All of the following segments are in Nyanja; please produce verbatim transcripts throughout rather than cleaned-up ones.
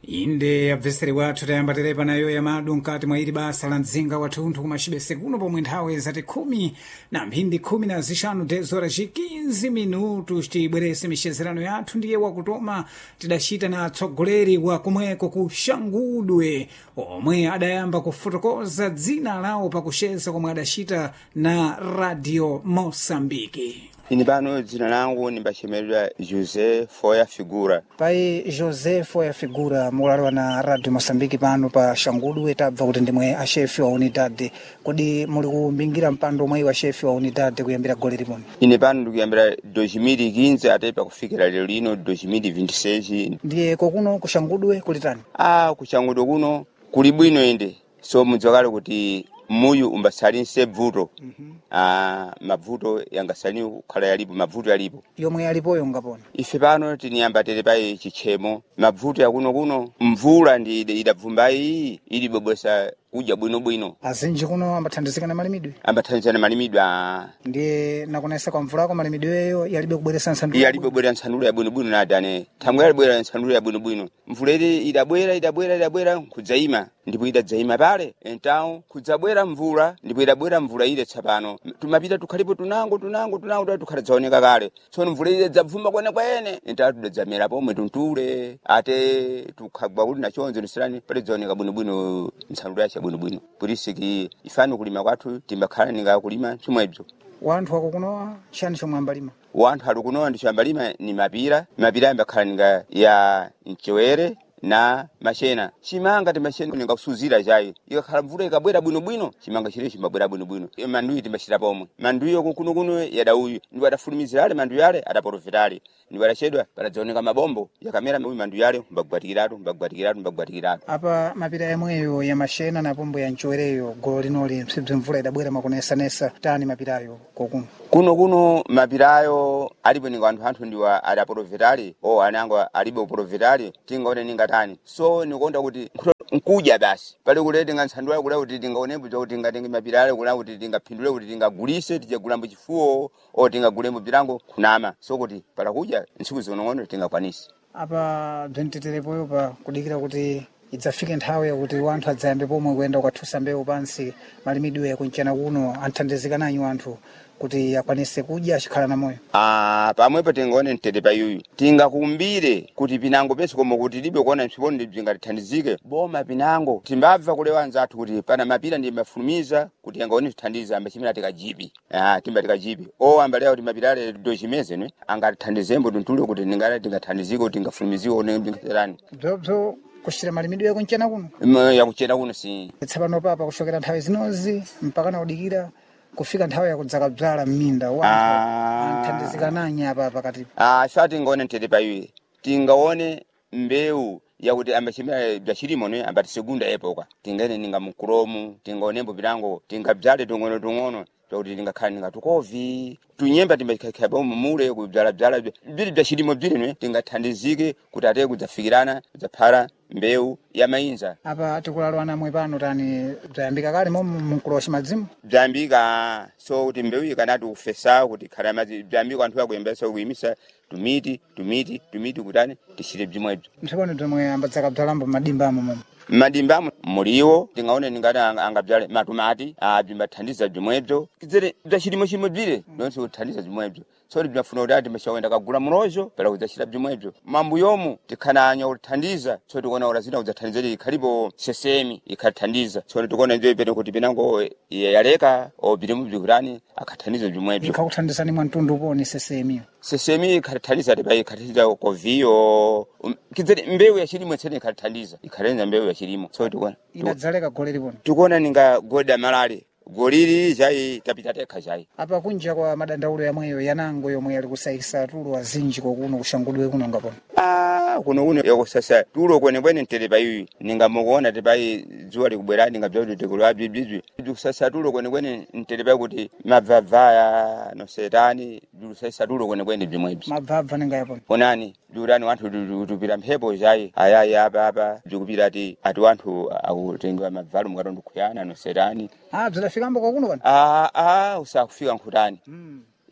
inde abveseri wathu tayamba terepa nayo yamadu mkati mwa ili basa la mdzinga wathunthu kumachibese kuno pomwe nthawi zati khumi na mphindi khumi na zixanu dezora cikinzi minutu citibwerese mixezerano yathu ndiye wakutoma tidacita na atsogoleri wa kumweko ku Xangudwe omwe adayamba kufotokoza dzina lawo pakuxeza komwe adacita na Radio Mosambiki. Ini pano dzina langu nimbachemerera José Foya Figura. Pai José Foya Figura mulalo na Radio Mosambiki pano pa Xangudwe tabva kuti ndimwe a chefe wa unidade. Kodi muli kumbingira mpando mwe wa chefe wa unidade kuyambira gole limoni? Ine pano ndikuyambira dois mil e quinze atepa kufikira lero lino dois mil e vinte e seis. Ndiye kokuno ku Xangudwe kulitani? Ah, ku Xangudwe kuno kuli bwino inde. So mudzakale kuti muyu umbasalinse bvuto. Mhm. Mm ah mavuto yangasani khala yalipo mavuto yalipo. Yomwe yalipoyo ngapona. Ife pano tiniyamba telepai chichemo. Mavuto yakuno kuno mvula ndi idavumbai ili bobosa uja bwino bwino. Azinji kuno ambathandizika na malimidwe. Ambathandizika na malimidwe. Ah. Ndiye nakunesa kwa mvula kwa malimidweyo yalibe kubweresa nsandulo. Yalibe kubwera nsandulo ya bwino bwino na dane. Thamwe yalibwera nsandulo ya bwino bwino. Mvula ile idabwera idabwera idabwera kudzaima ndipo idadzaima pale. Entawo kudzabwera mvula ndipo idabwera mvula ile tsapano. Tumapita tukhalipo tunango tunango tunango tukhazaoneka kale. Tsono mvula ile dzavuma kwene kwene. Entawo tudadzamera pomwe tuntule. Ate tukhagwa kuti nachonzo nisirani pale dzaoneka bwino bwino nsandulo ya bwino bwino. Pulisiki ifano kulima kwathu timbakhala ninga kulima chimwebzo. Wanthu wako kunowa chani chomwe ambalima? Wanthu ali kunowa ndi chambalima ni mapira. Mapira ambakhala ninga ya mchewere na machena. Chimanga timachena ninga kusuzira chayi. Ikakhala mvula ikabwera bwino bwino, chimanga chile chimbabwera bwino bwino. Manduyi timbachita pomwe. Manduyi kuno kuno yadauyu. Ndi adafulumizira ale manduyi ale adaporofitali. Ndi adachedwa padadzoneka mabombo yakamera mu manduyi yale mbagwatikiratu mbagwatikiratu mbagwatikiratu. Apa mapira yamweyo ya machena na pombo ya mchewereyo golo linoli msibze mvula idabwera makonesa nesa tani mapirayo kokuno. Kuno kuno mapirayo alipo ninga anthu anthu ndiwa adaporofitali o anango alibe porofitali tingaone ninga tani. So nikonda kuti nkuja basi pale kulete ngansandula kula kuti tingaonepo kuti tingatenge mapirale kula kuti tingaphindule kuti tingagulise tijagulambo chifuo o tingagulembo bilango kunama. So kuti pala kuja ntsiku zinonono tingakwanisi. Apa bzentiterepoyo pa kudikira kuti idzafike nthawi yakuti wanthu adzayambe pomwe kuyenda ukathusa mbewu pansi malimidwe yakunchana kuno anthandizika nanyu anthu kuti akwanise kudya achikhala na moyo. Ah, pamwepo tingaone mtetepa yuyu. Tingakumbire kuti pinango pese komo kuti libe kuona msipondi bzingatithandizike. Boma pinango timbabva kule wanzathu kuti pana mapira ndi mafulumiza kuti angaone tithandiza ambachimira tikajipi. Ah, timba tikajipi. O ambalea kuti mapirale dochimeze ne angatithandizembo tuntule kuti ningala tingathandizike kuti ngafulumizike one mbingaterani. Bzo kushira malimidwe yakunchana kuno. Ya kuchena kuno si. Tsapano papa kushokera nthawi zinozi mpaka na udikira kufika nthawi yakudzaka bzala mminda wanthu anthandizika nanya apa pakati. Ah, shati ngone mtetepa yuyu. Tingaone mbewu yakuti ambachimira bzachilimo ne ambati segunda epoka. Tingene ninga mukromu, tingaonembo bilango, tingabzale tungono tungono. Kuti tingakhala ninga tukovi tunyemba timbakhala mumule kubyala byala bili byashilimo bili ne tingathandizike kuti ate kudzafikirana kudzaphara mbewu ya mainza. Apa tikulalwana mwe pano tani byambika kale mu mkuloshi madzimu byambika. So kuti mbewu ikanati ufesa kuti khala madzi byambika anthu akuyembesa kuyimisa tumiti tumiti tumiti kutani tishire bzimwebzo. Nthawi tomwe ambadzaka bzalambo madimba amu madimba muliwo tingaone ningati angabyale matumati abimbathandiza bzimwebzo kizere bzachilimo chimwe bzile nonse kuthandiza bzimwebzo. So bzafuna kuti ati mashawenda kagula murojo pala kudzachira bzimwebzo mambu yomu tikhananya kuthandiza. So tikuona ora zina kudzathandiza ikhalipo sesemi ikathandiza. So tikuona ndio ipete kuti pinango yaleka o bilimu bzikurani akathandiza bzimwebzo. Ikakuthandizani mwantundu poni sesemi. Sesemi ikathandiza tibai ikathandiza kovio um, kizere mbewu ya chilimo tsene ikathandiza ikhalenza mbewu ya chilimo. So tikuona inadzaleka goleri poni. Tikuona ninga goda malale goliri jai tapita teka jai. Apa kunja kwa madandaulo yamweyo yanango yomwe yali kusaisa tulo azinji kokuno kushangudwe kuno ngapona. Ah, kuno kuno yakusasa tulo kwene bwene mtetepa yuyu ninga mukuona tepai zuwa likubwera ninga bzauti tikulwa bibizwi kusasa tulo kwene bwene mtetepa kuti mavavaya no setani kusasa tulo kwene bwene bzimwebzi. Mavava ninga yapona. Onani durani wanthu tupira mphepo jai ayayi apa apa bzikupira ati ati wanthu akutenga mavalu mukatondukuyana no setani. Ah, bzalafikambo kwa kuno bwana. Ah ah usakufika nkutani. Mm.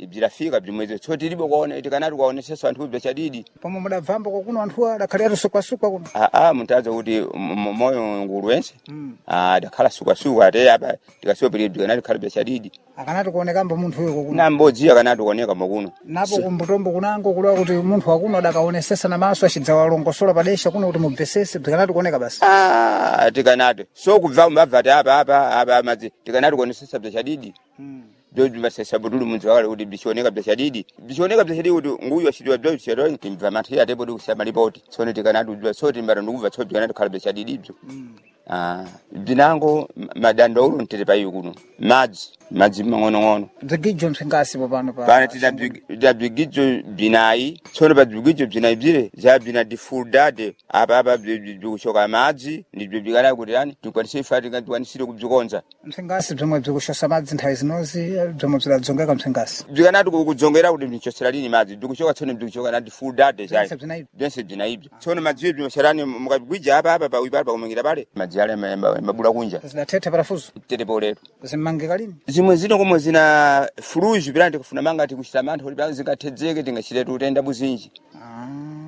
ibzirafika bzimwezo so tilibe kuona tikanati kuonesesa anthu bzachadidi pomwe mudabvambo kokuno anthu adakhalira tusukasukwa kuno ah ah muntaza kuti moyo ngulu wense ah dakhala sukasuka ate apa tikasopere tikanati khala bzachadidi akanati kuonekambo munthu uyo kokuno nambozi akanati kuoneka makuno napo kumbutombo kunango kuliwa kuti munthu wakuno adakaonesesa namaso achidzawalongosola padesha kuno kuti mubvesese bzikanati kuoneka basi ah tikanati so kubva mbabva apa apa apa madzi tikanati kuonesesa bzachadidi Joji masesa budulu munzwala kuti bishoneka bzachadidi bishoneka bzachadidi kuti nguyu ashidwa bzo chero timva mathia tepo kusema report sone tikanati udwa so timbara ndikuva so tikanati khala bzachadidi bzo ah binango madando uru ntete payi kuno madzi madzi mangono ngono bzigijo msingasi popano pa pana tida bzigijo binayi sone pa bzigijo binayi bzire za bina difudade apa apa bzikushoka madzi ndibyo bikala kuti yani tikwanise ifati ngatiwanisire kubzikonza msingasi bzomwe bzikushosa madzi nthawi zinozi bzomwe bzidadzongeka msingasi bzikanati kudzongera kuti bzichosera lini madzi bzikushoka tsone bzikushoka na difudade zai byense bzinayibyo tsone madzi bzinosherani mukabwija apa apa pa uipapa kumengira pale madzi yale mabula kunja zidathethe parafuso tete poleto zimmangika lini zimwe zino komwe zina fluju bilandi kufuna manga tikuchita manthu kuti bali zingathedzeke tingachitatu utenda buzinji ah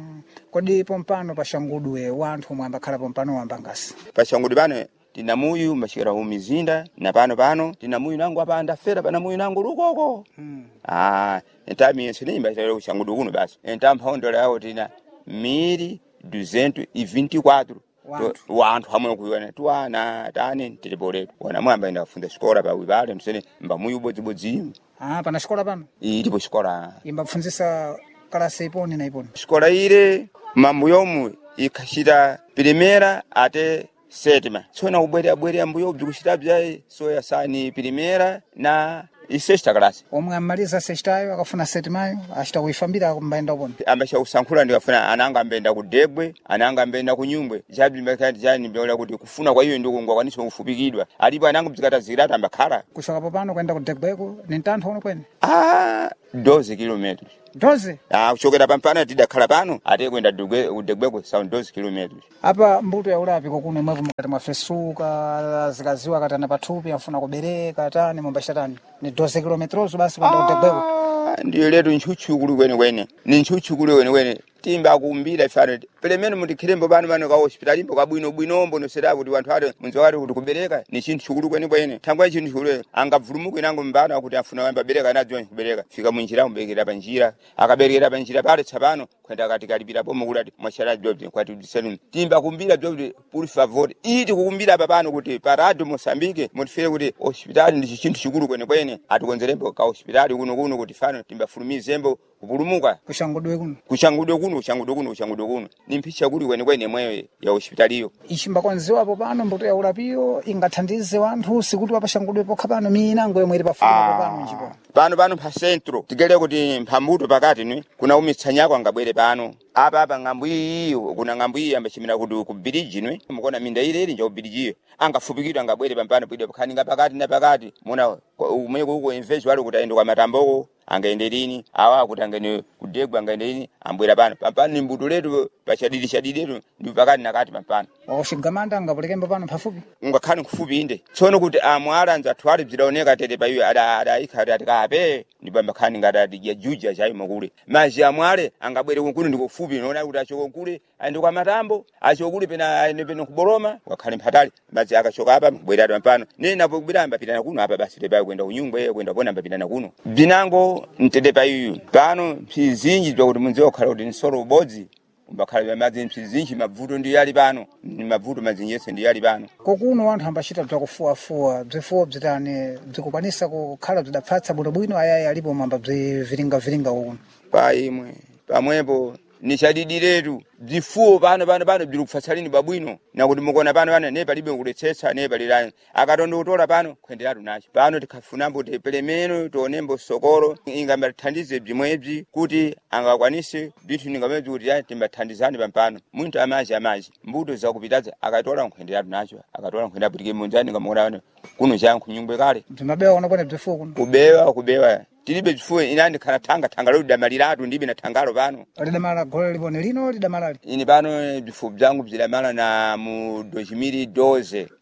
kodi pompano pa Shangudu wanthu omwe ambakhala pompano wambangasi pa Shangudu pano tina muyu mashikira mu mizinda na pano pano tina muyu nangu apa andafera pana muyu nangu lukoko hmm. ah entami yense nimba itayo Shangudu kuno basi entampa ondole yao tina mili duzentu e vinte e quatro wanthu hamwe kuiwana tuana tani tilipoleto wana mwamba enda kufunda xikola pa wibale msene mba muyu bodzi bodzi ah pana xikola pano ilipo xikola imba kufunzisa kalase iponi na iponi xikola ile mambo yomwe ikhashira primera ate sétima tsona ubwera bwera mbuyo bzikushita byaye soya sani primera na isesta classe omwe amaliza sextayo akafuna setimayo ashita kuifambira kumbaenda uponi ambasha usankhula ndikafuna ananga ambenda kudegwe ananga ambenda kunyumbwe jabi mbakati jani mbyola kuti kufuna kwa hiyo ndiko ngwakaniso kufupikidwa alipo ananga bzikata zirata ambakhala kushoka popano kwenda kudegweko ni ntantho uno kwene ah doze kilometers doze ah kuchokera pampana tidakhala pano ate kwenda kudegweko sound doze kilometers apa mbuto ya ulapi kokuno mwevu mukati mwafesuka zikaziwa katana pathupi afuna kubereka tani mombashatani ni doze kilometers basi kwenda kudegweko ndiyo leto nchuchu kuli kwene kwene ni nchuchu kuli kwene kwene timba kumbira ifano pelemeno mutikhirembo bano bano ka hospital imbo kabwino bwinombo no sera kuti wanthu ate munzwali kuti kubereka ni chinthu chikulu kwene kwene thangwa chinthu chikulu angavulumuke nango mbana kuti afuna wamba bereka nadzo kubereka fika munjira mbekera pa njira akaberekera pa njira pale tsapano kwenda kati kalipira pomo kulati mwashara job kwati disenu timba kumbira job por favor iti kukumbira papano kuti parado Mosambike mutifere kuti hospital ndi chinthu chikulu kwene kwene atikonzerembo ka hospital kuno kuno kuti fano timba fulumizembo kupulumuka kushangudwe kuno kushangudwe kuno kushangudwe kuno kushangudwe kuno ni mphicha kuli kwene kwene mwewe ya hospitaliyo ichimba kwanziwa popano mbuto ya ulapiyo ingathandize wanthu sikuti wapashangudwe pokha pano minango yomwe ili pafupi popano njipo pano pano pa centro tigele kuti mphambuto pakati ni kuna umitsanyako angabwere pano apa apa ngambo iyo kuna ngambo iyo ambachimira kuti ku bridge nwe mukona minda ile ile nje ku bridge angafupikidwa angabwere pampano pide pakhaninga pakati na pakati muna umwe kuko invest wali kuti aende kwa matamboko angaende lini awa kuti angene kudegwa angaende lini ambwera pano pampano ni mbuto letu pachadidi chadidi letu ndi pakati nakati pampano washigamanda angapulekembo pano pafupi ungakhani kufupi inde tsono kuti amwala nza twali bzidaoneka tete payo ada ada ikhala atikape ndipo mbakhani ngata ya juja chayi makule maji amwale angabwere kunkulu ndiko fupi noona kuti achoko nkule aende kwa matambo achokule pena aende pena kuboroma wakhani mphatali maji akachoka apa bwera pampano nene napo kubira mbapitana kuno apa basi tepa kwenda kunyungwe kwenda pona mbapitana kuno binango ntete payo pano mpizinji bwa kuti munziwa khala kuti nsoro ubodzi mbakhala madzi mpizinji mavuto ndi yali pano ni mavuto mazinyese ndi yali pano kokuno wanthu ambachita bzakufuafuwa bzifuwa bzitani bzikukwanisa kukhala bzidapfatsa bwino bwino ayayi alipo mamba bziviringa viringa kokuno pa imwe pamwepo ni chadidi letu bzifuwo pano pano pano bziri kufatsalini babwino nakuti mukona pano pano ne palibe kuletsetsa ne palirani akatondo kutola pano kwenderatu nacho pano tikhafunambo tepelemeno tionembo sokolo ingambathandize bzimwebzi kuti angakwanise binthu ningamebzi kuti ya timbathandizani pampano munthu amaji amaji mbuto zakupitaza akatola nkwenderatu nacho akatola nkwenda putike munjani ngamukona kuno chankhu nyungwe kale bzimabewa unakone bzifuwo kuno kubewa kubewa tilibe bzifuwo inani kana thanga thanga lo damaliratu ndibe na thangalo pano lidamala gole libone lino lidamalali ini pano bzifuwo bzangu bzidamala na mu dois mil e doze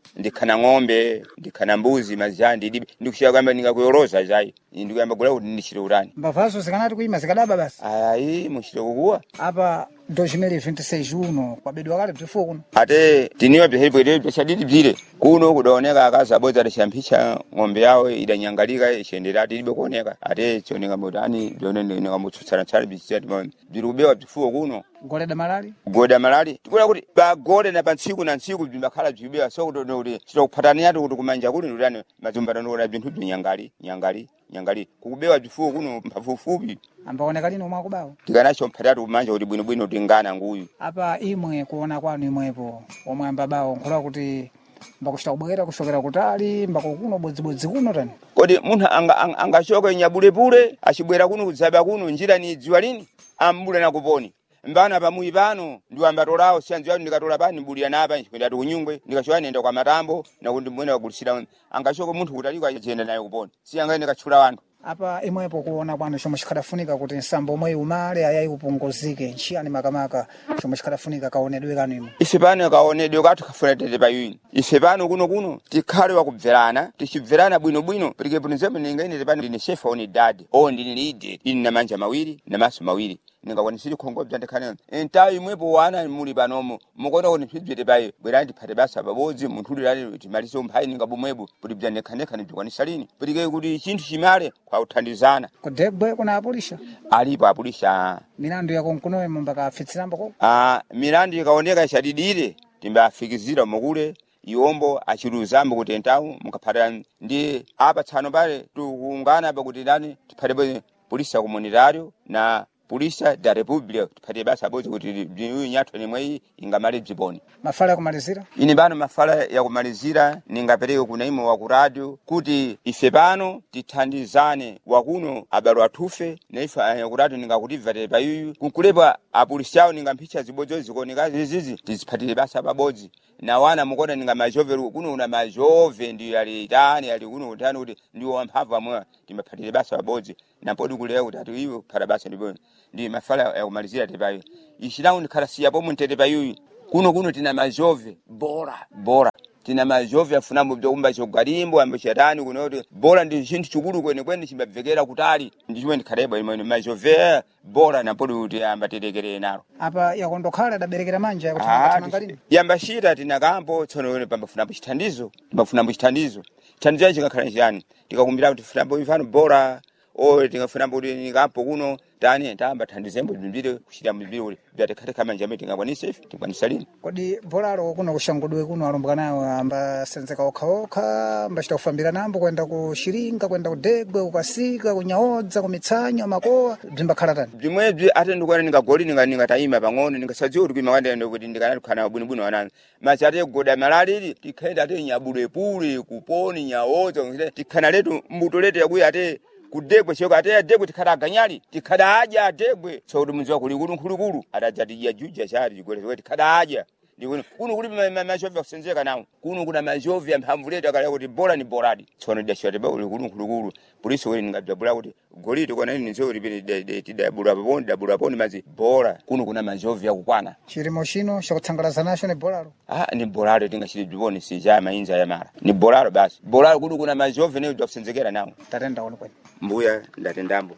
ndikhana ng'ombe ndikhana mbuzi mazandi ndi ndikushika kwamba ndingakuyoroza zai ndikuyamba kula kuti ndichire urani mbavazo zikanati kuima zikadaba basi ayi muchire kukuwa apa dois mil e vinte e seis uno kwabedwa kale bzifuwa kuno ate tiniwa bihebwere bishadidi bzire kuno kudaoneka akaza boza rishampisha ng'ombe yawo idanyangalika ishendera tilibe kuoneka ate choneka modani done ndingamutsana tsara bisati birubewa bzifuwa kuno goleda malali goda malali tikula kuti bagole na pantsiku na ntsiku bimbakhala bzibewa so kuti kuti chito kuphatana yatu kuti kumanja kuti ndani mazumba ndona binthu bzinyangali nyangali nyangali kukubewa bzifuwa kuno mphafufupi ambaoneka lino mwakubawo tikanacho mphatatu kumanja kuti bwino bwino tingana nguyu apa imwe kuona kwanu imwepo omwe ambabawo nkhola kuti mbakuchita kubwera kushokera kutali mbakukuno bodzibodzi kuno tani kodi munthu angashoka anga nyabulepule achibwera kuno kudzaba kuno njira ni dziwa lini ambule nakuponi mbana pamuyi pano ndiwambatolawo siyanziwa ndikatola pani mbulira napa nchikwenda kunyungwe ndikashoka nenda kwa matambo na kuti mbwene wagulisira angashoka munthu kutaliko achiyenda naye kuponi siyanga ndikachula wanthu apa imwepo kuona kwanu chomwe chikhadafunika kuti nsambo omwe umale ayayi upunguzike nchiyani makamaka chomwe chikhadafunika kaonedwe kanu imwe ife pano kaonedwe kathu kafuna tete payini ife pano kuno kuno tikhale wakubverana tichibverana bwinobwino pulike punizembe ningaine pano ndine shefa oni dadi o ndini lide ini na manja mawiri na maso mawiri ningakwanisiri khongo byandekhana entayi imwepo wana muli panomo mukona kuti mphidzwete paye bwera ndiphate basa babodzi munthu ulirali timalise umphayi ningabomwepo kuti byandekhane ndikwanisa lini pulike kuti chinthu chimale kwa uthandizana kudegwe kuna apulisha alipo apulisha milandu yako nkunowe mpaka afitsiramba koko ah milandu ikaoneka ishadidire timbafikizira mukule iombo achiruzambo kuti entawu mukaphata ndi apa tsano pale tukungana apa kuti ndani tiphate polisi komunitario na polisa da republika tiphate basa bozi kuti uyu nyatwa nimwe ingamale bziponi mafala kumalizira ine bano mafala ya kumalizira ningapereke kuna imo wa kuradio kuti ife pano tithandizane wakuno abalo atufe na ife ya kuradio ningakutiva tepa yuyu kunkulepa apolisiao ningampicha zibozo zikonika zizizi tiziphatire basa babodzi na wana mukona ninga majove kuno una majove ndi ali tani ali kuno utani kuti ndiwo amphamvu amwe timaphatire basa babodzi na podi kulea kuti ati iwe phata basa ndibona ndi mafala ya kumalizira tepayo ishilawo ndikhalasiya pomwe ntetepa yuyu kuno kuno tina majove bora bora tina majove afunambo bzokumba chogalimbo ambo chatani kunoti bora ndi chinthu chikulu kwene kwene chimbabvekera kutali ndi chimwe ndikhaleba imwe majove bora na podi kuti ambaterekere nalo apa yakondokhala daberekera manja yakutangalini yambashita tina kampo tsono pambafunambo chithandizo pambafunambo chithandizo chithandizo chingakhala chani tikakumbira kuti funambo mfano bora o tingafunambo kuti nikampo kuno tani tamba thandizembo bimbire kushira mbibire uli byatekate kama njame tingakwanisa ife tingakwanisa lini kodi bolalo kuno kushangudwe kuno alumbukanayo amba senzeka okhaokha mbachita kufambira nambo kwenda kushiringa kwenda kudegwe kukasika kunyaodza kumitsanyo makowa bzimbakhala tani bimwebzi ate ndikwana ningagoli ninga ningatayima pang'ono ningasadziwa kuti kuimakanda ndo kuti ndikanalikhana bwinobwino wanana machi ate goda malalili tikhaenda ate nyabulepule kuponi nyaodza tikhana letu mbuto letu yakuya ate kudegwe choko ate adegwe tikhala aganyali tikhala aja adegwe sauti munziwa kuli kuno nkhulukulu adadzati ya juja chali chigwele tikhala aja ndikuno kuno kuli majovi akusenzeka nawo kuno kuna majovi amphamvu letu akala kuti bora ni boradi tsono dashwate ba uli kuno nkhulukulu polisi wali ngabula kuti golito kona ni nzo lipire tidabula poni dabula poni mazi bora kuno kuna majovi akukwana chirimo chino chakutsangalaza nacho ni boralo ah ni boralo tingachiri biboni si ja mainza ya mara ni boralo basi boralo kuno kuna majovi ne kusenzekera nawo tatenda ono kwene mbuya ndatendambo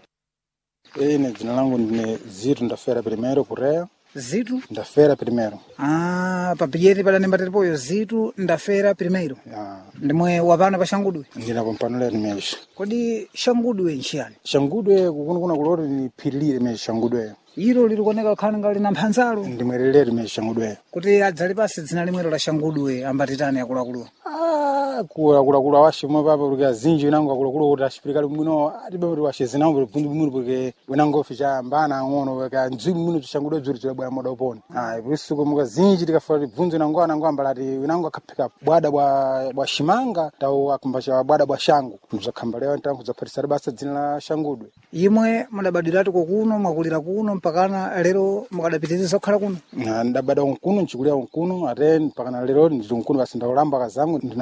eh ne jina langu ni Zitu Ndafera Primeiro Correia Zitu Ndafera Primeiro ah papiyeti pala nemba telipoyo Zitu Ndafera Primeiro ah ndimwe wapana pa Shangudwe ndina pompanula ni meshi kodi Shangudwe nchiyani Shangudwe kukuno kuna kulori ni pilire meshi Shangudwe iro liri kuoneka khana ngali na mphanzalo ndimwerelere meshi Shangudwe kuti adzali pasi dzina limwero la Shangudwe ambatitani akuluakulu ah kula kula kula washi mwe papa kuti azinji nangu akuluakulu kuti ashipirikali muno atibe kuti washi zinangu vundi muno porque wenango fisha mbana ngono ka nzimi muno Shangudwe dzuri tsebwa moda uponi ah ibusu kumuka zinji tikafari vunzi nangu anangu ambalati wenangu akaphika bwada bwa bwa shimanga tawo akumbasha bwada bwa shangu muzakambalewa ntangu zapatisa basa dzina la Shangudwe imwe mudabadilatu kuno mwakulira kuno mpakana lero mukadapitiriza kukhala kuno na ndabada kuno nchikulia kuno ate mpakana lero ndiri kuno basi ndaulamba kazangu ndina kuno basi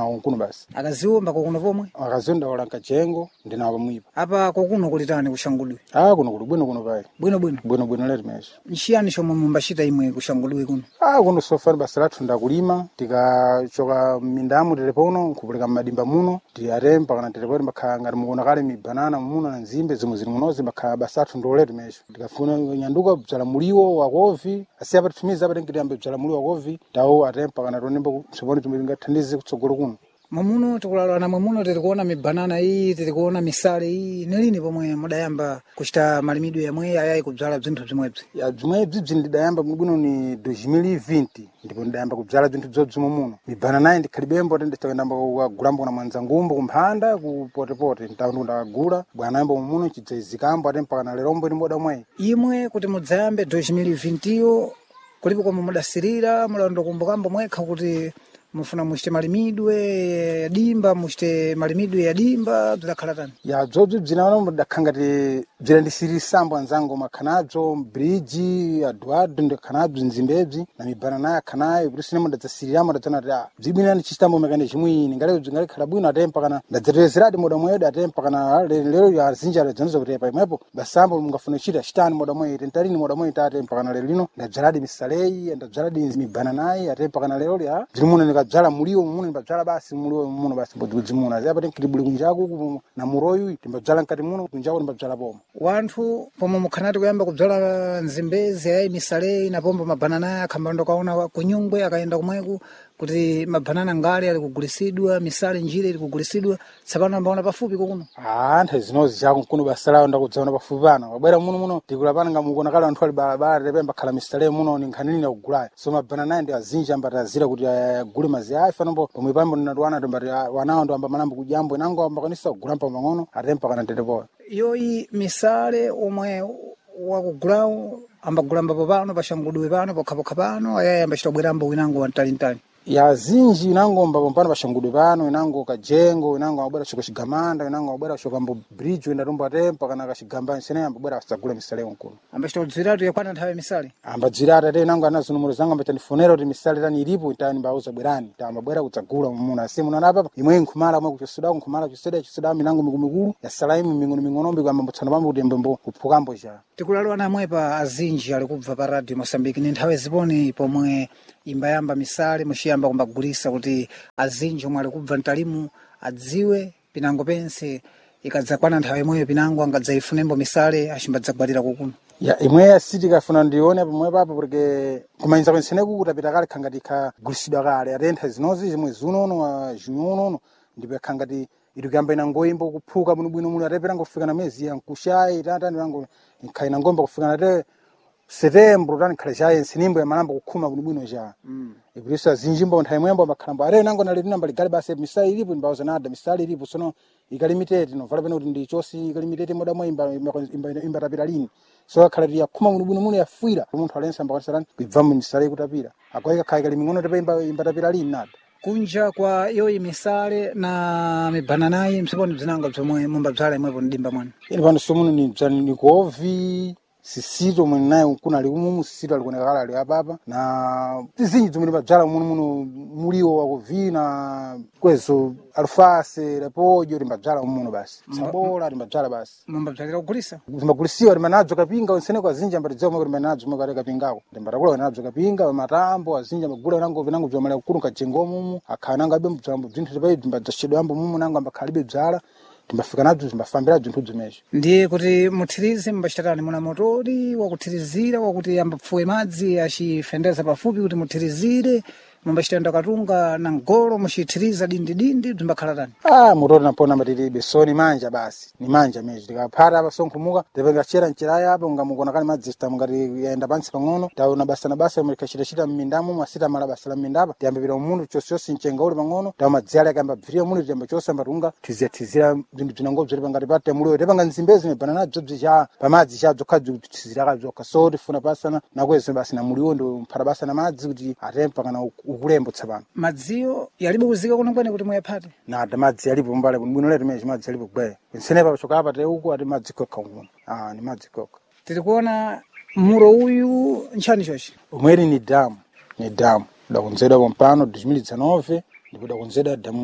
basi. Akaziomba kokuno pomwe? Akazonda wala nkajengo ndinawo pamwipa. Apa kokuno kulitani kushangudwe? Ah kuno kuli bwino kuno pai. Bwino bwino. Bwino bwino leti mesho. Nchiyani chomwe mumbachita imwe kushangudwe kuno? Ah kuno sofari basi lathu ndakulima tikachoka mindamu telepono kupulika madimba muno tiarempa kana telepono bakhala ngati mukuona kale mibanana muno na nzimbe zimwe zili munozi bakhala basi athu ndoleti mesho. Tikafuna nyanduka bzala muliwo wakovi asiya patitumiza patengeti yambe bzala muliwo wakovi tawo atempa kana tonemba kusoponi tumingathandize kutsogolo kuno. Mamuno tikulalwana mamuno tiri kuona mibanana iyi tiri kuona misale iyi nilini pomwe mudayamba kuchita malimidwe yamwe ayayi kudzala bzinthu bzimwebzi? Ya bzimwebzi bzi ndidayamba bwino ni dois mil e vinte ndipo ndidayamba kudzala bzinthu bzobzimo muno. Mibanana iyi ndikhalibembo nditawendamba kugulambo na mwanzangumbo kumphanda kupotepote ntawo ndakagula bwanayamba muno chidzayizikambo ate mpaka na lerombo ndi moda mwe. Imwe kuti mudzayambe dois mil e vinte iyo kulipo komwe mudasirira mulando kumbukambo mwekha kuti mufuna muchite malimidwe ya dimba muchite malimidwe ya dimba bzidakhala tani? Ya bzobzi bzinaona mudakhangati bzirandisirisambo anzango makhanadzo bridge aduadu ndikhanabzi nzimbebzi na mibanana yakhanayo kuti sine mudadzasiriramo ndadzana kuti ah bzibwina ndichitambo mekane chimwini ngale ngale khala bwino atempa kana ndadzatezeradi moda mwedu atempa kana lero ya zinja ledzanizo kuti pa imwepo basambo mungafuna chita chitani moda mwedu ntarini moda mwedu atempa kana lero lino ndadzaladi misalei ndadzaladi mibananayi atempa kana lero ya zilimuno bzala muliwo muno mbadzala basi muliwo muno basi mbodzi muno aziapa tinkilibuli kunjaku na muroyu timbadzala nkati muno kunjaku timbadzala pomwe. Wanthu pomwe mukhanati kuyamba kudzala nzimbezi ayayi misalei na pombo mabanana akhambando kaona kunyungwe akayenda kumweku kuti mabanana ngale ali kugulisidwa misale njire ili kugulisidwa tsapano ambaona pafupi kokuno. Ah nthawi zinozi chako kuno basalawo ndakudzaona pafupi pano wabwera muno muno tikula pana ngamukuona kale anthu ali barabara tepemba khala misale muno ni nkhanini yakugulayo so mabanana ndi azinji ambatazira kuti agule mazi ayi fanombo pomwe pambo ndinatwana tombati wanawo ndo amba malambo kujambo inango ambakwanisa kugulampa pang'ono atempa kana tetepoyo. Yoyi misale omwe wakugulawo ambagulamba pano pashangudwe pano pokhapokha pano ayayi ambachita bwerambo winango wantalintali? Ya zinji inangomba pompano pashangudwe pano inango kajengo inango abwera choko chigamanda inango abwera choko ambo bridge ina rumba tempa kana kachigamba nsene ambwera asagula misale onkuno. Ambachita kudziratu yakwana nthawe misale? Ambadziratu ate inango anazo numero zanga ambeta ndifonera kuti misale tani ilipo itani mbauza bwerani tambabwera kudzagula mumuna asimu nana apa imwe nkhumala mwe kuchosuda nkhumala choseda choseda minango mikumikulu ya salaimu ming'ono ming'onombe kwamba mbotsana pambo kuti mbembo kuphukambo cha. Tikulalwana mwepa azinji ali kubva pa radio Mosambiki ni nthawe ziponi pomwe imbayamba misale muchiyamba kumbagulisa kuti azinji omwe ali kubva mtalimu adziwe pinango pense ikadzakwana nthawe imweyo pinango angadzayifunembo misale achimbadzagwadira kokuno. Ya imwe asiti kafuna ndione pomwe papo porque kumainza kwenseneku kutapita kale khangati khagulisidwa kale atentha zinozi zimwe zunono wa junono ndipo khangati itikamba ina ngoyimbo kuphuka muno bwino muno atepera ngofika na mezi ya nkushayi tata ndirango nkhaina ngomba kufika na te setembro tani khala chaye nsinimbo ya malamba kukhuma muno bwino cha. Mm. Ibrisa zinjimbo nthawi mwembo makhalamba are nango nali namba ligali basi misali ilipo mbauza nada misali ilipo sono ikalimitete no vala peno kuti ndi chosi ikalimitete moda mwe imba imba imba tapira lini so akhala ya khuma muno bwino muno yafuira munthu alensa mbaka sarani kuibva mu misali kutapira akweka khai kali mingono tepe imba imba tapira lini nada. Kunja kwa yoyi misale na mibananayi msiponi bzinanga bzomwe mumba bzala imwepo ndimba mwana? Ili pano somuno ni bzani ni kovi sisito mwe nayo kuna ali umumu sisito ali kuoneka kala ali apapa na tizinji zomwe bzala muno muno muliwo wakovi na kwezo alfase repojo limbadzala muno basi sabola limbadzala basi mumba bzalira kugulisa limbagulisiwa limanadzo kapinga onsene kwa zinja mbatidzomwe kuti manadzo mwe kale kapingako limbatakula nadzo kapinga matambo azinja magula nango vinango vyomala kukulu kajengo mumu akhana ngabe mbzambo bzinthu tepai limbadzashedwa ambo mumu nango ambakhalibe bzala timbafika nadzo timbafambira bzinthu bzimezho. Ndiye kuti muthirize mbachitani muna motori wakuthirizira wakuti ambapfuwe madzi achifendeza pafupi kuti muthirizire mumbachitenda katunga na ngolo muchithiriza dindi dindi bzimbakhala tani? Ah motori napona matiribe so ni manja basi ni manja meji tikaphata apa sonkhumuka tepenga chera nchiraya apa ungamukona kale madzi sitamu ngati yaenda pansi pang'ono taona basa na basa mlikachitachita mmindamo mwasita mala basa la mmindapa tiyambe pira umundu chosiyonse mchenga uli pang'ono tawo madziyale akamba bviriya muno tiyamba chose ambatunga tiziyatizira bzinthu bzinango bziri pangati pate muliwo tepanga nzimbezi mibanana bzobzi cha pamadzi cha bzokhazi kutizira kazokha so tifuna pasana nakwezo basi na muliwo ndo mphata basa na madzi kuti atempa kana ukulembo tsapano. Madziyo yalibe kuzika kuno kwene kuti muyaphate? Nada madzi yalipo mbale bwino letu meji madzi yalipo gwe nsenepa choka apa te uku ati madzi kokha uno. Ah ni madzi kokha. Tiri kuona muro uyu nchani chochi? Umweri ni damu ni damu dakunzedwa pompano dois mil e dezenove ndipo dakunzedwa damuli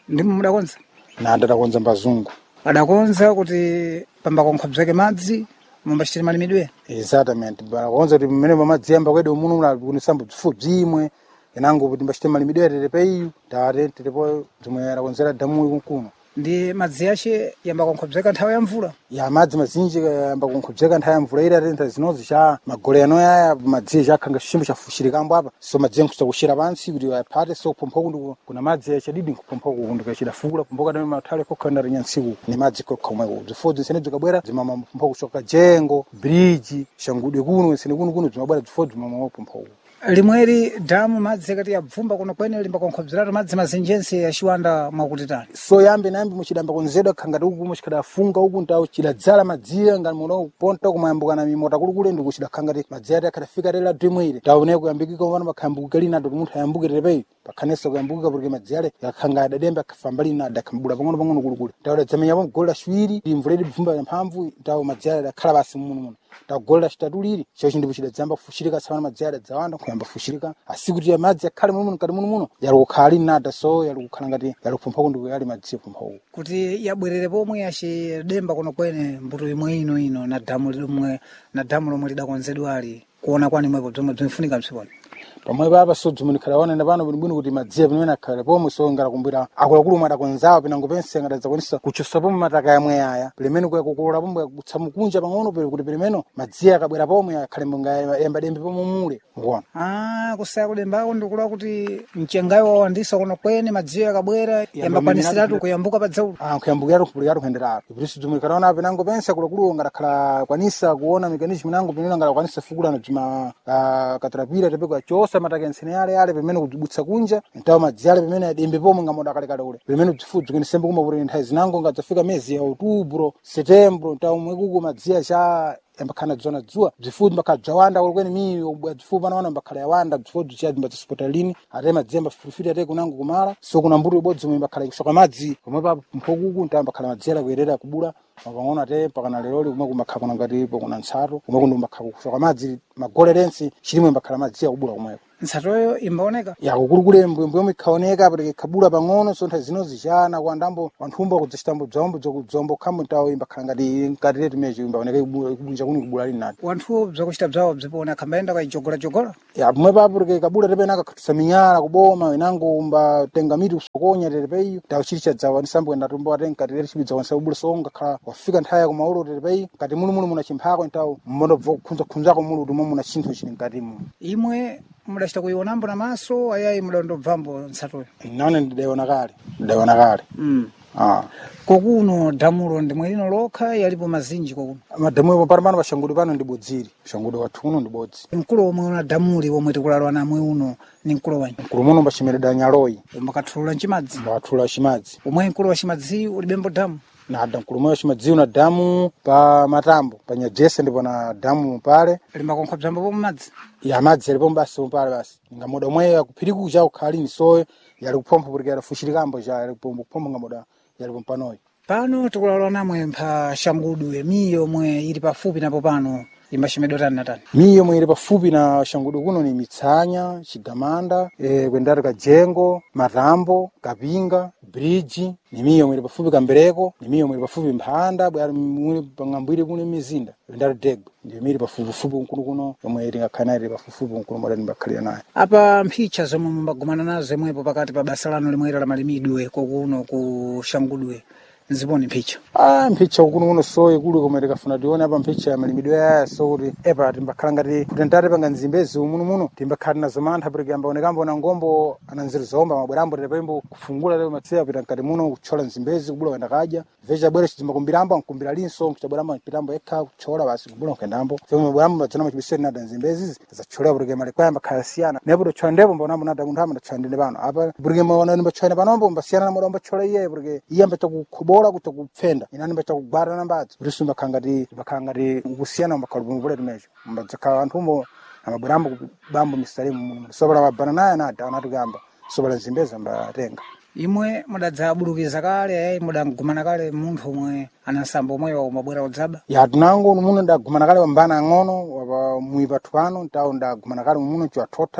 ndimo mudakonza na ndadakonza mbazungu adakonza kuti pambakonkhobzeke madzi mumbachitire malimidwe. exatamente barakonza kuti mmene pamadzi yamba kwede umuno munakunisambo bzifu bzimwe inango kuti mbachite malimidwe terepe iyo tawate terepo zimwe arakonzera damu kuno ndi madzi yace yamba konkhobzeka nthawi ya mvula ya madzi mazinji yamba konkhobzeka nthawi ya mvula ira tenta zinozi cha magole ano yaya madzi chakhanga chimbo chafushirikambo apa so madzi yankusa kushira pansi kuti apate so kupompha kundu kuna madzi yachadidi kupompha kundu kachidafukula kumboka dami mathale kokhanda rinyansiku ni madzi kokhomweko zifodzi nsene zikabwera zimama pompha kuchoka jengo bridge shangudwe kuno nsene kuno kuno zimabwera zifodzi mama pompha kuno limweri damu madzi akati yabvumba kuno kwene limba konkhobzeratu madzi mazenjense yaciwanda mwakutitani so yambe nambi muchidamba konzedwa khangati uku muchikadafunga uku ntawo chidadzala madziya ngati muno ponta kumayambukana mimota kulukule ndi kuchidakhangati madziya ati akadafika tela twimwire taoneko kuyambikika umana makhayambukika lina ati munthu ayambuke terepeyi pakhanesa kuyambukika porque madziya ale yakhanga adadembe akhafamba lina adakhambula pang'ono pang'ono kulukule tawo adadzamenyapo mgoli laciwiri limvula lidibvumba yamphamvu tawo madziya ale adakhala basi muno muno tagolera chitatuliri chochi ndipo chidadzamba kufushirika tsapano madzi adadzawanda kuyamba kufushirika asi kuti madzi akhale muno muno kati muno muno yali kukhala lini nada so yali kukhala ngati yali kupumphako ndi yali madzi kupumphako kuti yabwerere pomwe yachidemba kuno kwene mbuto imwe ino ino na damu lomwe na damu lomwe lidakonzedwali kuona kwani mwepo zomwe bzimfunika msiponi pamwe papa so dzumunikhala na pano bwino kuti madziya pamene akhale pomwe so ngara kumbira akuluakulu madakonzawo pinango pense ngadadzakwanisa kuchosa pomwe mataka yamwe aya pilimene kuyakukolola pomwe kutsamukunja pang'ono pele kuti pilimeno madziya akabwera pomwe akhale mbonga yamba dembe pomwe mule ngona ah kusaya kudembako ndikula kuti mchengayo wawandisa kuno kwene madziya akabwera yamba kwanisiratu kuyambuka padzaulo ah kuyambukiratu kupulikatu kuyenderatu ipiriso dzumunikhala pinango pense akuluakulu ngadakhala kwanisa kuona mekanizmu nango pinena ngadakwanisa fukulana dzima katarapira tepeko chosa mataka ensene yale yale pemene kudibutsa kunja ntawo madzi yale pemene adembe pomwe ngamoda kalekale ule pemene bzifudzi kunisembe kuma kuti nthawi zinango ngadzafika mezi ya outubro setembro ntawo mwekuku madziya cha yambakhana dzona dzuwa bzifudzi mbakhala bzawanda kulukweni miyo bzifupi panaona mbakhala yawanda bzifudzi chiyadzi mbadzasipota lini ate madziya mbafirifiri ate kunango kumala so kuna mbuto ibodzi mwe mbakhala ikusoka madzi pomwe pa mphokuku ntawo mbakhala madzi yale kuyerera kubula pang'ono ate pakana leloli kumwe kumbakhala kuna ngatipo kuna ntsatu kumwe kundo mbakhala kusoka madzi magole lensi chilimwe mbakhala madzi yakubula kumweko ntsatoyo imbaoneka yakukulukule mbwembwe yomwe ikhaoneka pati ikhabula pang'ono so nthawi zino zichana kuandambo wanthumbo kudzichitambo bzombo bzombo khambo ntawo imbakhala ngati ngati leti mecho imbaoneka ikubunja kuni kubula lini nati wanthu bzakuchita bzawo bzipoona khambayenda kayijogola-jogola ya pomwe papo tike kabula tepe nakakhatisa minyala kuboma inango mbatenga miti kusokonya terepeyo tawo chili chadzawa ndisambo kuyenda tumbo atenga kati leti chibidza wanisa kubula so ngakhala wafika nthawi ya kumaulo terepeyo kati muno muna chimphako ntawo mmondo bzokhunzakhunzako mulu tumwe muna chinthu chili mkatimo imwe mudachita kuionambo na maso ayayi mudandobvambo ntsatoyo nane ndidaiona kale ndidaiona kale mm. ah kokuno damulo ndimwe lino lokha yalipo mazinji kokuno madamu epo pano pano pashangudi pano ndibodziri shangudi wathu uno ndibodzi mkulo omwe una damuli omwe tikulalwa namwe uno ni mkulo wanyi mkulu muno mbashimereda nyaloyi umbakathulula nchimadzi mbathulula chimadzi omwe mkulo wa chimadzi ulibembo damu nada mkulu mwe wa chimadzi una damu pa matambo pa nyadzese ndipo na damu pale limbakonkhobzambo pomwe madzi ya madzi yalipo basi pale basi ngamoda omwe akuphiriku kucha kukhalini soye yali kuphompha kuti yalafushirikambo cha yali kuphompha ngamoda yalipo panoyo pano tikulalwa namwe mpha shangudwe miyo omwe ili pafupi napo pano imbashimedwa tani na tani miyo omwe ili pafupi na shangudwe kuno ni mitsanya chigamanda e, kwendati kajengo matambo kapinga bridge ni miyo omwe ili pafupi kambereko ni miyo omwe ili pafupi mphanda bwali muli pang'ambwire kune mizinda kwendati degwe ndiyo mili pafupifupi kuno kuno omwe ili ngakhala ili pafupifupi kuno mwalani mbakhalira naye apa mphicha zomwe mumbagumana nazo imwepo pakati pa basa lanu limwe la malimidwe kokuno ku shangudwe nziponi mphicha ah mphicha kuno kuno soye kuli komwe tikafuna tione apa mphicha ya malimidwe aya so kuti epa timbakhala ngati kuti ntate panga nzimbezi muno muno timbakhala nazo mantha kuti ambaonekambo na ngombo ananziri zomba mabwerambo tipembo kufungula lero matsiya pita nkati muno kuchola nzimbezi kubula kwenda kaja veja bwere chizimbakumbirambo ankumbira linso kuchabwerambo mpirambo ekha kuchola basi kubula kwendambo femo mabwerambo badzana machibiseni nada nzimbezi zachola kuti malikwaya mbakhala siyana nepo tochola ndipo mbonambo nada munthu ama ndachola ndine pano apa kuti mwana ndimbachola panombo mbasiyana na moda mbachola iye kuti iye mbata kukobola kuti kupfenda inani mbata kugwara nambadzi kuti simbakangati mbakangati kusiyana mbakhala kumvula timecho mbadzakhala anthu amabwerambo bambo misalimu muno sobala mabana naye nada anati kuyamba sobala nzimbezi mbatenga imwe mudadzabulukiza kale ayayi mudagumana kale munthu omwe anasamba omwewa umabwera kudzaba ya tinango muno ndagumana kale pambana ang'ono wapa mwi pathu pano ntawo ndagumana kale muno chiwathotha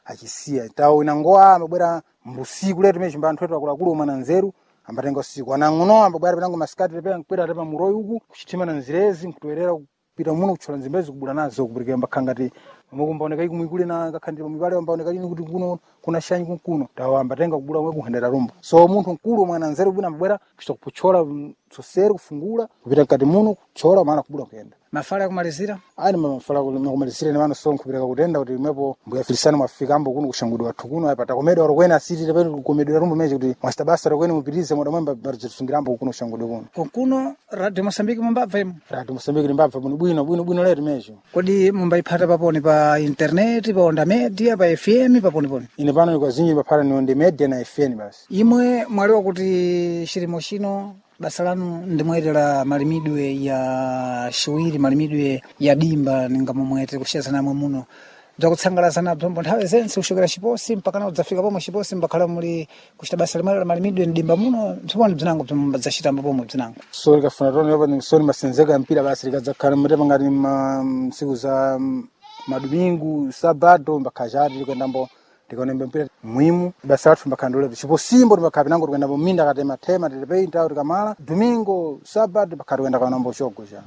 achisiya tawo inangoa amabwera mbusiku letu mechi mbanthu wetu akuluakulu umana nzeru ambatenga usiku anang'ono ambabwera penango masikati lepe nkwera tepa muroyi uku kuchitima na nzirezi nkutoerera kupita muno kuchola nzimbezi kubula nazo kupereka mbakhangati mukumbaoneka iku mwikule na kakhandira mibale ambaoneka lini kuti kuno kuna shanyi kunkuno tawo ambatenga kubula mwe kuhendera rumbo so munthu mkulu mwana nzeru bwina ambabwera kuchita kuchola soseri kufungula kupita kati muno kuchola maana kubula kuyenda mafala yakumalizira ani mafala yakumalizira ni maana so nkupeleka kutenda kuti mwepo mbuya filisani mwafika ambo kuno kushangudwa tukuno apata komedi warokwena asiti tepe komedi rumbo meje kuti mwasitabasa rokwena mupitirize moda mwemba barzisungira ambo kuno kushangudwa kuno kunkuno Radio Mosambiki mumbabva imo Radio Mosambiki mbabva bwino bwino bwino bwino letu meje kodi mumbayiphata paponi pa internet pa onda media pa F M paponi poni ine pano ni kwa zinji papara ni onda media na F M basi imwe mwaliwa kuti chilimo chino basa lanu ndimwerera malimidwe ya shiwiri malimidwe ya dimba ningamumwete kucheza namwe muno bzakutsangalaza nabzo mbo nthawe zense kushokera chiposi mpaka na udzafika pomwe chiposi mpakhala muli kuchita basa limwerera malimidwe ndimba muno tsopano bzinango bzambadzachitamba pomwe bzinango so likafuna toni yopa ni so ni masenzeka ya mpira basi likadzakhala mtepa ngati siku za madomingo sabato mpaka jati likwendambo tikonembe mpira muhimu basa lathu mbakhandole chiposimbo timbakhapi nango tikenda pominda katema tema tilipe ntawo tikamala domingo sabato pakati kwenda kanambo chogo cha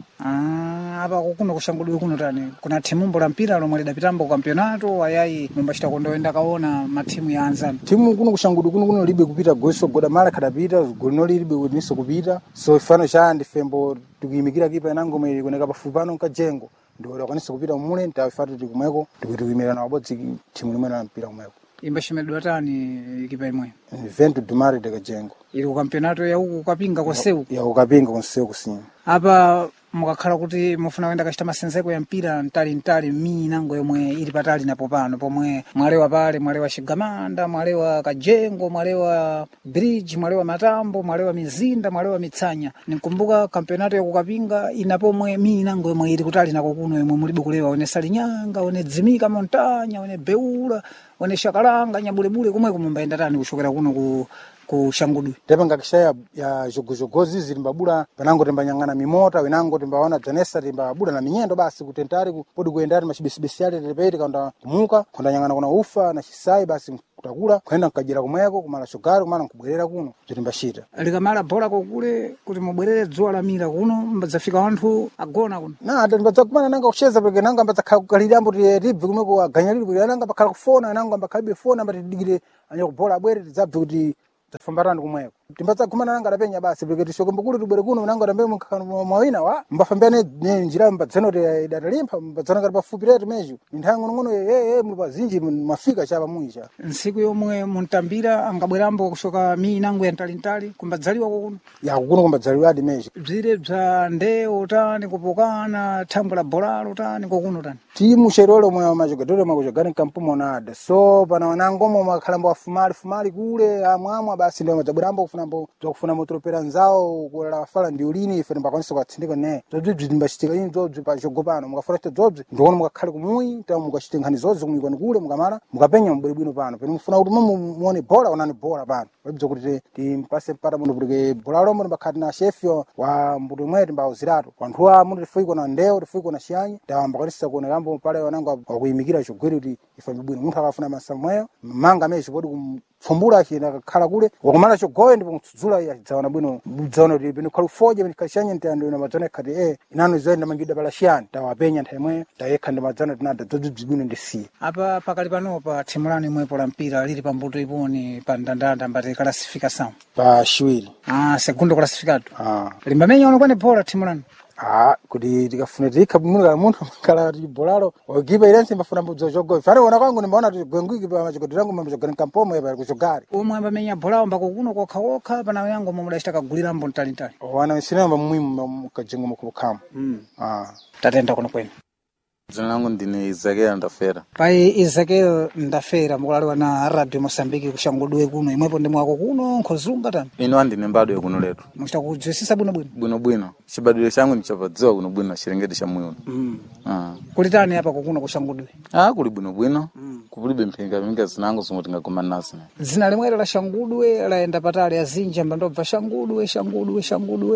ah apa kuno kushangudwe kuno tani kuna timumbo la mpira lomwe lidapitambo kampeonato ayayi mumbachita kondoenda kaona matimu ya anzani timu kuno kushangudwe kuno kuno libe kupita goso goda mala kadapita golino libe kuniso kupita so ifano cha ndifembo tukuyimikira kipa nango mwe kuneka pafupano nkajengo ndio kanisa kupita mule ntafata tikumweko tikuyimira na wabodzi timu limwe na mpira kumweko imba shimedwa tani kipa imwe evento dumari de kajengo ili ku kampeonato ya huku kapinga kwa seu ya ukapinga kwa seu kusini apa mukakhala kuti mufuna kwenda kachita masenzeko ya mpira ntali ntali mii nango yomwe ili patali napo pano pomwe mwalewa pale mwalewa Shigamanda mwalewa Kajengo mwalewa Bridge mwalewa Matambo mwalewa Mizinda mwalewa Mitsanya nikumbuka kampeonato ya kukapinga inapomwe mii nango yomwe ili kutali nako kuno yomwe mulibe kulewa one Salinyanga one Dzimika Montanya one Beula one Shakalanga Nyabulebule kumwe kumumbaenda tani kushokera kuno ku kushangudwe tepa ngakishaya ya jogojogozi zilimbabula panango tembanyangana mimota wenango tembaona janesa tembabula na minyendo basi kutentari podi kuendari machibisibisiali telepeti kaunda kumuka kunda nyangana kuna ufa na chisai basi kutakula kwenda nkajira kumweko kumala shogari kumala nkubwerera kuno zilimbashita alikamala bola kokule kuti mubwerere dzuwa la mira kuno mbadzafika wanthu agona kuno na ata mbadza kumana nanga kucheza peke nanga mbadza kukalirambo tibvi kumweko aganyaliri kuti nanga mbakhala kufona nanga mbakhalibe fona mbatidigire anya kubola abwere tidzabve kuti tafambarana kumweko timbatsa kumana nanga lapenya basi peke tishoko mbukulu tubwere kuno nanga tambe mukakano mwawina wa mbafambane ne njira mbadzano te datalimpa mbadzana kali pafupi letu meju nthango ngono eh eh muli pazinji mafika chapa muicha nsiku yomwe muntambira angabwerambo kushoka mii nangu ya ntalintali kumbadzaliwa kuno ya kuno kumbadzaliwa adi meju bzire bza ndeo tani kupokana thambo la bolalo tani kokuno tani timu sherolo mwa majogadoro makujagani kampumo nada so pana wanangomo makhalambo afumali fumali kule amwamwa basi ndio madzabwerambo kufunambo zokufuna motropera nzao kulala fala ndiulini ife mbakwanisa kwatsindika ne zobzi mbashitika ini zobzi pa jogopano mukafurata zobzi ndiono mukakhale kumui tamu mukashitinkhani zobzi kumuyikani kule mukamala mukapenya mbwino pano pene mufuna kuti muone bola onani bola pano wabzo kuti timpase mpata muno kuti bola lomo mbakhati na chef wa mbuto mwete mbauzirato kwanthuwa muno tifuiko na ndeo tifuiko na shanye tamba kwanisa kuona kambo pale wanango wakuyimikira chogwiri kuti ife mbwino munthu akafuna masamweyo manga meshi podi fumbula china khala kule wakumala chogoye ndipo mtsudzula ya dzaona bwino dzaona kuti bino khali foje bino kashanya ntando na madzana khati eh inano zoenda mangida balashani tawapenya nthemwe tayekha ndi madzana tinada dzodzi bwino ndisi apa pakali pano pa timu lanu imwepo la mpira lili pambuto iponi pa ndandanda mbati classification pa shiwiri ah segundo classificado ah limbamenya ono kwene bora timu lanu ah kuti tikafuna tikha munthu munthu kala bolalo ogiba ilense mbafuna mbudzo jogo fare ona kwangu nimbaona gwengwiki pa machogodrangu mambachogani kampomo ya ku chogari umwe mbamenya bolao mbako kuno kokha kokha pana yango momudashita kagulirambo ntalitali wana nsina mbamuimu kajengo mukukhamu mm. ah tatenda kuno kwenu Dzina langu ndine Ezekiel Ndafera. Pai Ezekiel Ndafera mukulaliwa na Radio Mosambiki kushangudwe kuno imwepo ndi mwako kuno nkhozunga tani. Ino andi nembadwe kuno letu. Muchita kudzwisisa bwino bwino. Bwino bwino. Chibadwire changu ndichapadziwa kuno bwino Chilengedwe cha Muyuni. Mm. Ah. Kulitani hapa kuno kushangudwe. Ah kuli bwino bwino. Mm. Kulibe mpinga mpinga zinango zomwe tingakomana nazo. Zina limwera la shangudwe laenda patali azinja mbandobva shangudwe shangudwe shangudwe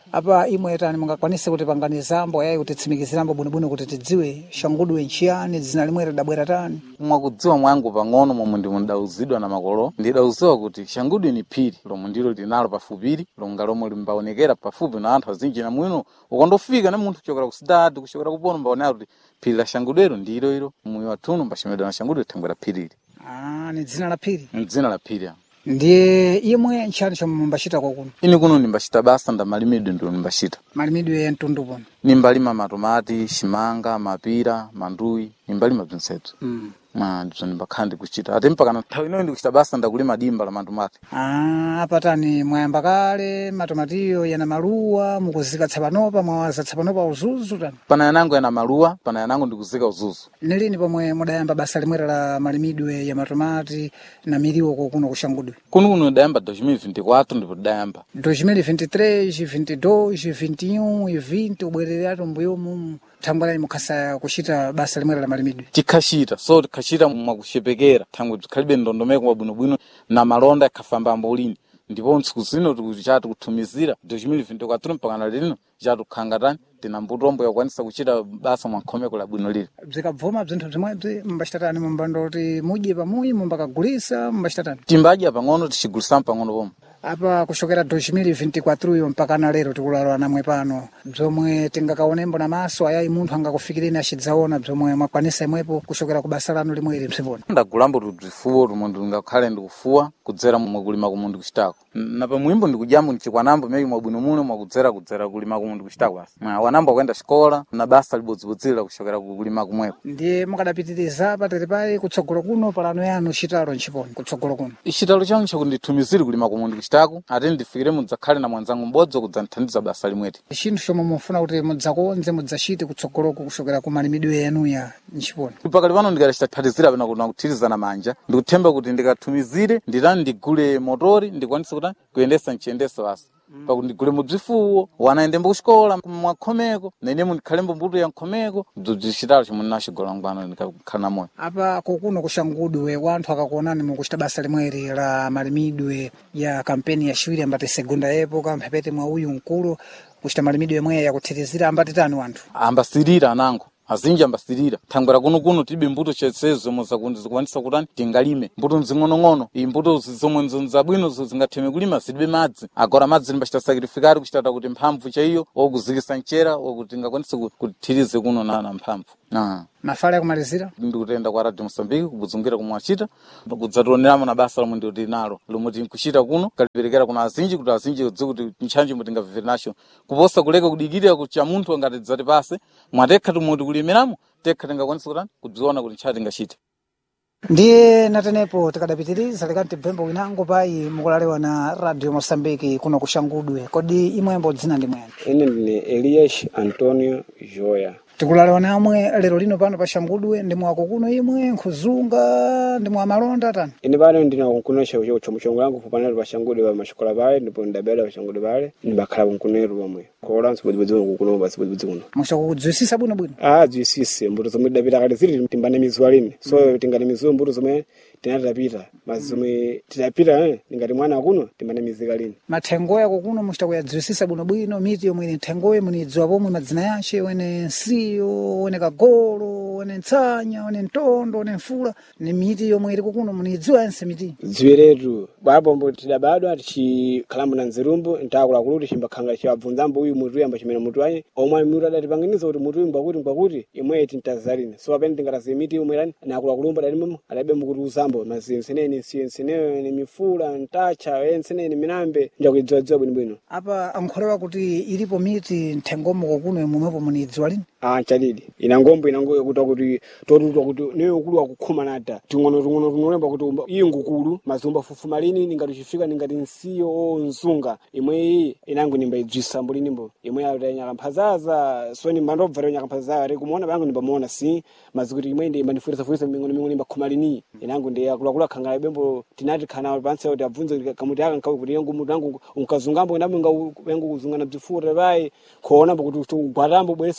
apa imwe tani mungakwanise kuti panganizambo yayi kuti tsimikiziramo bwinobwino kuti tidziwe Shangudwe nchiyani, dzina limwe lidabwera tani? Mwakudziwa mwangu pang'ono momwe ndi mundauzidwa na makolo ndidauziwa kuti Shangudwe ni phiri lomwe ndilo linalo pafupiri longa lomwe limbaonekera pafupi na anthu azinji na mwino ukandofika na munthu kuchokera kusidadi kuchokera kupono mbaonera kuti phiri la Shangudwero ndilo ilo mmoyo wathuno mbashemedwa na Shangudwe thangwera phirili. Ah, ni dzina la phiri? Ni dzina la phiri. Ndiye imwe nchani chomwe mbachita kwakuno? Ini kuno nimbachita basa nda malimidwe ndo nimbachita. Malimidwe ya mtundu pano? Nimbalima matomati, shimanga, mapira, mandui, nimbalima bzinsetu. Mm. Ma ndizo nimbakhandi kuchita. Ati mpaka na nthawi ino ndi kuchita basa ndakulima dimba la matomati. Ah, apa tani mwayamba kale matomatiyo yana maluwa mukuzika tsapanopa mwawaza tsapanopa uzuzu tani? Pana yanango yana maluwa, pana yanango ndikuzika uzuzu. Nilini pomwe mudayamba basa limwera la malimidwe ya matomati na miriwo kokuno ku Shangudwe? Kuno kuno dayamba dois mil e vinte e quatro ndipo dayamba. dois mil e vinte e três, vinte e dois, vinte e um e vinte ubwereratu mbuyomu thangwala mukhasa kuchita basa limwera la malimidwe? Tikhachita, so tikhachita mwakuchepekera thangwe tikhalibe ndondomeko wabwinobwino na malonda yakhafamba ambolini. Ndipo ntsiku zino tikuchati kuthumizira dois mil e vinte e quatro mpaka na lino chatu khangatani tina mbutombo yakwanisa kuchita basa mwankhomeko la bwino lili. Bzikabvuma bzinthu bzimwebzi mbachita mumbando kuti mudye pamuyi mumbakagulisa mbachita tani? Timbadya pang'ono tichigulisa pang'ono pomwe. Apa kushokera dois mil e vinte e quatro yo mpaka na lero tikulalwa namwe pano bzomwe tingakaonembo na maso ayayi munthu angakufikirini achidzaona bzomwe mwakwanisa imwepo kushokera ku basa lanu limwe ili msipona? Ndagulambo tubzifuwo tumwe ndingakhale ndikufuwa kudzera mwakulima kumwe ndikuchitako. Na pamwimbo ndikujambo ndichikwanambo meyi mwabwino muno mwakudzera kudzera kulima kumwe ndikuchitako basi. Wanambo kwenda xikola na basa libodzibodzira kushokera kulima kumwepo. Ndiye mukadapitiriza patali payi kutsogolo kuno palano yanu chitalo nchiponi kutsogolo kuno? Chitalo chanu chakundithumizira kulima kumwe ndikuchitako ati ndifikire mudzakhale na mwanzangu m'bodzi kudzandithandiza basa limweti. Chinthu chomwe mufuna kuti mudzakonze mudzachite kutsogoloko kushokera ku malimidwe yanu ya nchiponi? Pakali pano ndikachitaphatizira pena kuti nakuthirizana manja ndikuthemba kuti ndikathumizire nditani ndigule motori ndikwanise kuti kuyendesa nchiyendesa basa. Mm. Pakuti ndigule mudzifuwo wanaendembo kuxikola mwakhomeko nene mundikhalembo mbuto ya nkhomeko bzicitalo chomwe naxigola ngwano ndikakhala na moyo. Apa kokuno ku Shangudwe wanthu akakuonani mukuchita basa limweri la malimidwe ya kampeni ya shiwiri ambati segunda epoka mphepete mwa uyu mkulu kuchita malimidwe yemwe yakuthirizira ambati tani wanthu? Ambasirira anango. Azinji ambasirira thangwera kuno kuno tibe mbuto chesezo mozakundi zikwanisa kutani tingalime mbuto nzing'onong'ono iyi mbuto zomwe nzabwino zingatheme kulima zilibe madzi agora madzi limbachita sakirifikari kuchitata kuti mphamvu chaiyo okuzikisa nchera okuti ngakwanise kuthirize kuno na na mphamvu. Ah. Mafala yakumalizira ndikutenda kwa Radio Mozambique kubuzungira kumwachita kudzatoneramo na basa lomwe ndikuti nalo lomwe tinkuchita kuno kaliperekera kuna azinji kuti azinji kudzikuti nchanji mutingavivire nacho kuposa kuleka kudikirira kuti munthu angati dzati pase mwatekha tumuti kulimiramo tekha tingakwanisa kuti kudziona kuti nchati ngachite. Ndiye natenepo tikadapitiriza likati bvembo winango payi mukulalewa na Radio Mozambique kuno ku Shangudwe. Kodi imwembo dzina ndi mwene? Ine ndine Elias Antonio Joya. Tikulalewa namwe lero lino pano pa Shangudwe ndi mwako kuno imwe nkhuzunga ndi mwa malonda tani? Ine pano ndina kunkunosha kucho chomuchongo langu kupanalo pa Shangudwe pa mashikola pale ndipo ndabela pa Shangudwe pale ndibakhala kunkunero pamwe. Kola nsibodibodzi kuno basi bodibodzi kuno. Mushakudzwisisa bwino bwino? Ah, dzwisise mbuto zomwe ndapita kale zili timbane mizuwa lini. So tingane mizuwa mbuto zomwe tinatapita mazomwe tidapita eh ngati mwana kuno timbane mizika lini. Mathengo yako kuno mushtakuyadzwisisa bwino bwino miti yomwe ni thengoyo munidziwa pomwe madzina yace wene nsiyo wene kagolo wene ntsanya wene ntondo wene mfula ni miti yomwe iri kuno munidziwa yense miti? Dziweretu babo mbo tidabadwa tichikhalambo na nzirumbu ntakula kuluti chimbakhanga chabvunzambo uyu mutu yamba chimene mutu ayi omwe mutu adatipanginiza kuti mutu uyu mbakuti mbakuti imwe tintazalini so apene tingatazi miti yomwe lani nakula kulumba dalimemo adabe mukuti uzambo mazinseneni nsiyenseneyo ni mifula ntacha yenseneni minambe njakuidziwadziwa bwinobwino. Apa ankholewa kuti ilipo miti nthengomo kuno mumwepo munidziwa lini? Ah, chalidi ina ngombo ina ngombo kuti kuti totutwa kuti neyo kulu akukhuma nata tingono tingono tinolemba kuti iyi ngukulu mazumba fufuma lini ningati chifika ningati nsiyo o nzunga imwe iyi inango nimba idzisa mbuli nimbo imwe ya nyakamphazaza so ni mbandobva ya nyakamphazaza ari kumuona bangu nimba muona si mazikuti imwe ndi mandifurisa furisa mingono mingono nimba khuma lini inango ndi yakulakula khangala bembo tinati khana pansi kuti abvunze kamuti aka nkawe kuti yangu mudangu unkazungambo nabo nga yangu kuzungana bzifura bai kuona kuti ugwarambo bwese kumudza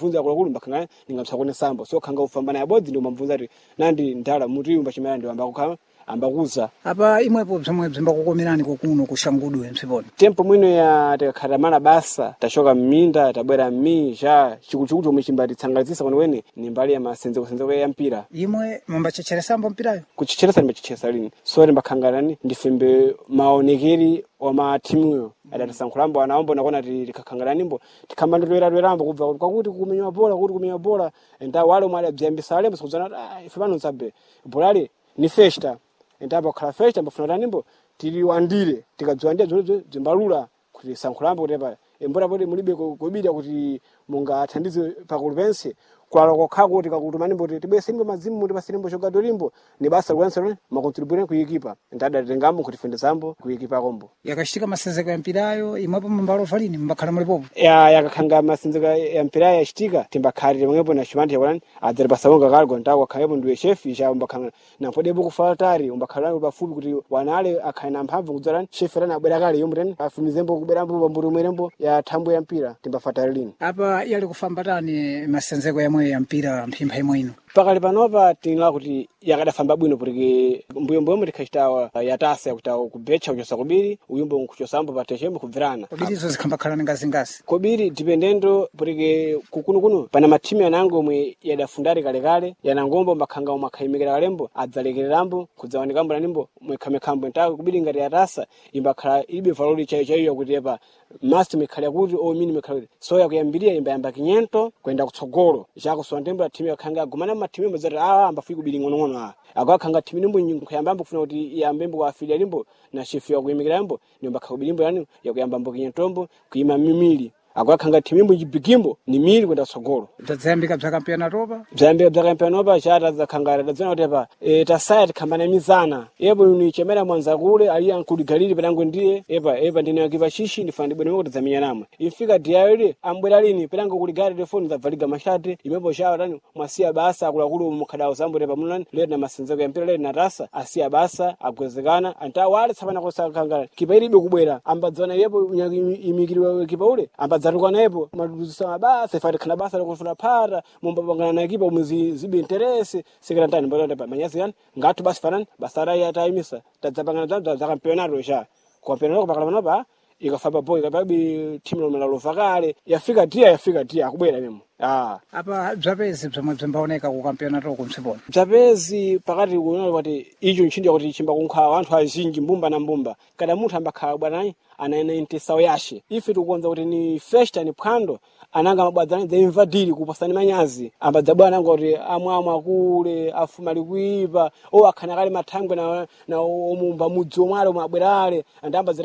mvunza akuluakulu mbakhanga ningamsakone sambo so khanga ufambana yabodzi ndi umamvunza ati nandi ndala muti umbachimera ndi amba kukhala ambakuza apa imwepo bzomwe bzimbakukomerani kokuno kushangudwe msiponi tempo mwino ya tikakhala mana basa tachoka mminda tabwera mmi cha chikuchuku chomwe chimbatitsangalizisa kwenikweni ni mbali ya masenzeko ya mpira imwe mumbachecheresambo mpirayo kuchicheresa nimbachicheresa lini so timbakhangalani ndifembe maonekeri wa matimuyo adatisankhulambo anaombo nakona tikakhangalanimbo tikhambandotoeratwerambo kubva kwakuti kumenywa bola kuti kumenywa bola enda wale omwe adabziyambisa alembo sikuzana ife pano nsabe bolali ni festa entapa khala festa mbafuna tanimbo tiliwandire tikadziwandira zolezwe zimbalula kuti sankhulambo kutepa embora poti mulibe kubida kuti mungathandize pakulupense kwala kokhako kuti kakutumanimbo tibwese nimbo mazimu muti pasilimbo chogadolimbo ni basa lwense makontribute kuyikipa ndadatengambo kuti fendezambo kuyikipa kombo yakashitika masenzeko ya mpirayo imwepo mumbalova lini mbakhala mulipopo ya yakakhanga masenzeko ya mpirayo yachitika timbakhalire mwepo na chimanti yakulani adzali pasawonga kalgo ndawo akhalepo ndiwe chef cha mbakhanga nampodebo kufatari umbakhalani pafupi kuti wanale akhale na mphamvu kudzalani chef rani abwera kale yomuteni afumizembo kuberambo pambuto mwerembo ya thambo ya mpira timbafatari lini apa yali kufambatani masenzeko yamwe ya mpira mphimpha imwe ino pakali panopa tinila kuti yakadafamba bwino porque mbuyomboyombo tikhachitawa yatasa yakutawa kubecha kuchosa kubiri uyumbo nkuchosambo patechembo kubvirana kobirizo zikhambakhalani ngazingazi kobiri dipendendo porque kukunukuno pana mathimu yanango omwe yadafundari kalekale yanangombo mbakhanga omwe akhayimikira kalembo adzalekererambo kudzawanekambo nanimbo mwekhamekhambo ntako kubiri ngati yatasa imbakhala ilibe valori chayo chayo yakuti epa master mekhala kuti o mini mekhala kuti so yakuyambiria imbayamba kinyento kwenda kutsogolo chakuswa ndembo ya timu yakhanga agumana mathimu embo zati ah ambafika kubiri ngono a akakhanga timu nimbo nkuyambambo kufuna kuti iyambembo kwa afilia limbo na chief yakuyimikirambo nimba khakubilimbo yani yakuyambambo kinyentombo kuyima mimili akakhanga timimbo chibigimbo ni mili kwenda tsogolo tadzayambika bzakampiyana topa bzayambika bzakampiyana topa chata zakhangara tadzana kuti apa e, tasaya tikhambana mizana epo ni chemera mwanza kule ali ankuligaliri pelango ndiye epa epa ndine yakipa shishi ndifana ndibwene kuti dzaminya namwe ifika diayo ambwera lini pelango kuligari telefoni zavaliga mashati imepo chawa tani mwasiya basa akuluakulu mukhadawo zambo tepa munani lero na masenzeko ya mpira lero na tasa asiya basa agwezekana anta wale tsapana kosakhangara kipa ilibe kubwera ambadzana yepo imikiriwe kipa ule ambadzana tukanaepo maduzisa mabasa ifati khana basa lokufuna phara mumbabangana na ekipa umuzi zibe interesse sekera ntani mbona pa manyasi yani ngatu basi fanani basara ya taimisa tadzapangana dzadza za campeonato sha campeonato pakala panopa ikafamba boy kababi timu lomela lofakale yafika dia yafika dia akubwera memo ah apa bzapezi bzomwe bzimbaoneka ku campeonato kumsipona bzapezi pakati kuona kuti icho nchindi kuti chimba kunkhala anthu azinji mbumba na mbumba kada munthu ambakhala bwanani anaena intisawo yashe ife tikukonza kuti ni festa ni phwando ananga mabwadzana zaimvadiri kupasani manyazi ambadzabwana ngoti amwamwe akule afumali kuipa o akhana kale mathangwe na na omumba mudzi omwe ale omwe abwerale andamba